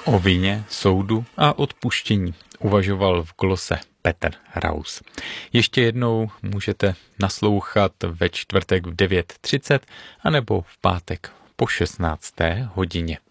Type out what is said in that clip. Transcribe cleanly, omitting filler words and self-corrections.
O vině, soudu a odpuštění uvažoval v glose Petr Raus. Ještě jednou můžete naslouchat ve čtvrtek v 9:30 anebo v pátek po 16. hodině.